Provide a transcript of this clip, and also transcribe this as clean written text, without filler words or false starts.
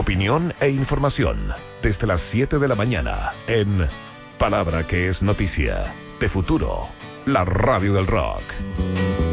Opinión e información desde las 7 de la mañana en Palabra que es noticia. De Futuro, la radio del rock.